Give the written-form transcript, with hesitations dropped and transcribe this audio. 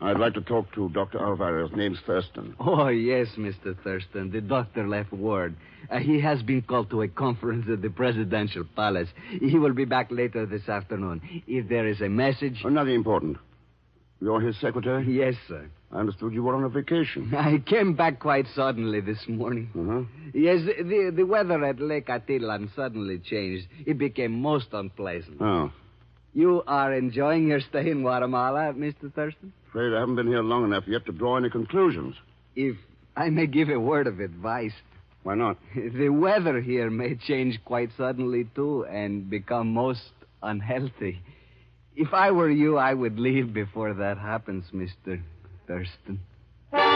I'd like to talk to Dr. Alvarez. Name's Thurston. Oh, yes, Mr. Thurston. The doctor left word. He has been called to a conference at the presidential palace. He will be back later this afternoon. If there is a message... Oh, nothing important. You're his secretary? Yes, sir. I understood you were on a vacation. I came back quite suddenly this morning. Uh-huh. Yes, the weather at Lake Atilan suddenly changed. It became most unpleasant. Oh. You are enjoying your stay in Guatemala, Mr. Thurston? Afraid I haven't been here long enough yet to draw any conclusions. If I may give a word of advice. Why not? The weather here may change quite suddenly, too, and become most unhealthy. If I were you, I would leave before that happens, Mr. Thurston.